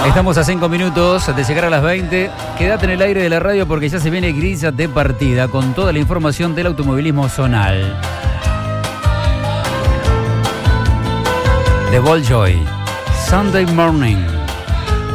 Estamos a 5 minutos de llegar a las 20. Quédate en el aire de la radio porque ya se viene grilla de partida con toda la información del automovilismo zonal. The Ball Joy, Sunday Morning.